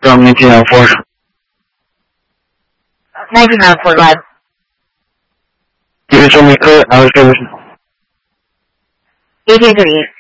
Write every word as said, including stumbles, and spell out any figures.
from nineteen oh four. nineteen oh four, lad. You can show me clear, I was good. eighteen thirty-eight.